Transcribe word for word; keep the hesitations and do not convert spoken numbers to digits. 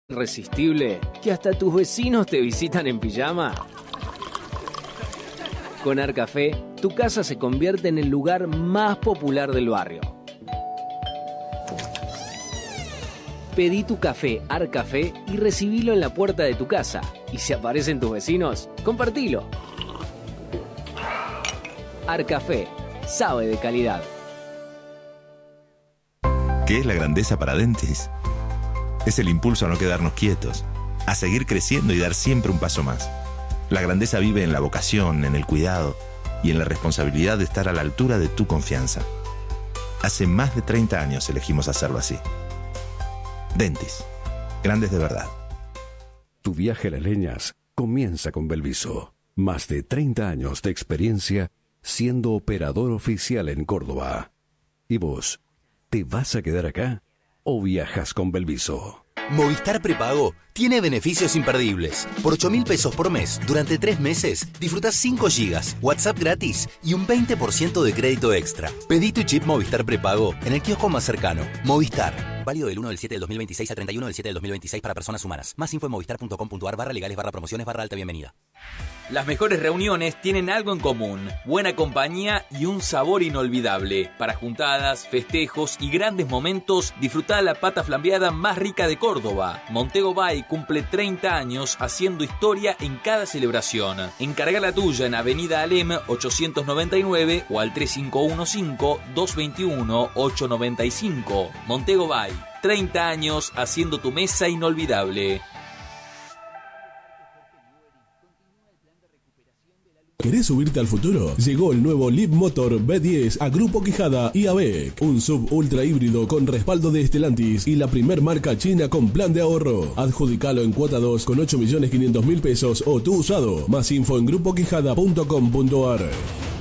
irresistible que hasta tus vecinos te visitan en pijama. Con Arcafé, tu casa se convierte en el lugar más popular del barrio. Pedí tu café Arcafé y recibilo en la puerta de tu casa. Y si aparecen tus vecinos, compartilo. Arcafé, sabe de calidad. ¿Qué es la grandeza para Dentis? Es el impulso a no quedarnos quietos, a seguir creciendo y dar siempre un paso más. La grandeza vive en la vocación, en el cuidado y en la responsabilidad de estar a la altura de tu confianza. Hace más de treinta años elegimos hacerlo así. Dentis, grandes de verdad. Tu viaje a las leñas comienza con Belviso. Más de treinta años de experiencia siendo operador oficial en Córdoba. ¿Y vos, te vas a quedar acá o viajas con Belviso? Movistar Prepago tiene beneficios imperdibles. Por ocho mil pesos por mes, durante tres meses, disfrutás cinco gigas, WhatsApp gratis y un veinte por ciento de crédito extra. Pedí tu chip Movistar Prepago en el kiosco más cercano. Movistar. Válido del uno del siete del dos mil veintiséis a treinta y uno del siete del dos mil veintiséis para personas humanas. Más info en movistar.com.ar barra legales barra promociones barra alta bienvenida. Las mejores reuniones tienen algo en común: buena compañía y un sabor inolvidable. Para juntadas, festejos y grandes momentos, disfrutá la pata flambeada más rica de Córdoba. Montego Bay cumple treinta años haciendo historia en cada celebración. Encarga la tuya en Avenida Alem ochocientos noventa y nueve o al tres cinco uno cinco, dos dos uno, ocho nueve cinco. Montego Bay, treinta años haciendo tu mesa inolvidable. ¿Querés subirte al futuro? Llegó el nuevo Leap Motor B diez a Grupo Quijada y A B E C. Un sub ultra híbrido con respaldo de Stellantis y la primer marca china con plan de ahorro. Adjudicalo en cuota dos con ocho millones quinientos mil pesos o tu usado. Más info en grupo quijada punto com punto ar.